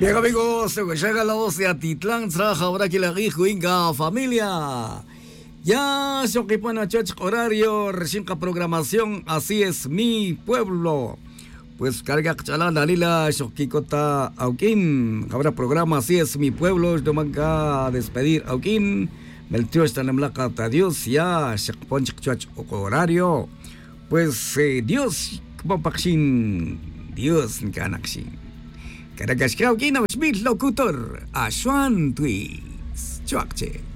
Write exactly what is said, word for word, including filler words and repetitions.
Bien amigos, llega la voz de Atitlán, trabaja ahora que la Inga familia. Ya se ocupan a chach horario, recién ca programación, así es mi pueblo. Pues carga chalán dalila, shokikota aukin. Habrá programa, así es mi pueblo, yo manga despedir aukin. Meltio está en la cata Dios, ya se pon chach horario. Pues eh, Dios, como paxin, Dios canaxin. Karagas kau kina locutor, Ashwan Twis, Chuakche.